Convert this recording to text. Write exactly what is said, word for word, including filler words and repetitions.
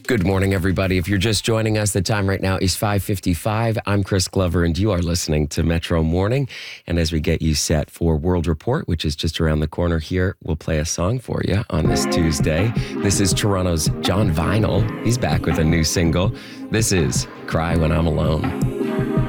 Good morning, everybody. If you're just joining us, the time right now is five fifty-five. I'm Chris Glover, and you are listening to Metro Morning. And as we get you set for World Report, which is just around the corner here, we'll play a song for you on this Tuesday. This is Toronto's John Vinyl. He's back with a new single. This is Cry When I'm Alone.